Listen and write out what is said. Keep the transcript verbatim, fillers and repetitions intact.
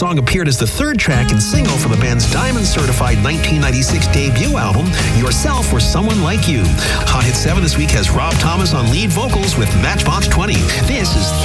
song appeared as the third track and single from the band's Diamond-certified nineteen ninety-six debut album, Yourself or Someone Like You. Hot Hit seven this week has Rob Thomas on lead vocals with Matchbox twenty. This is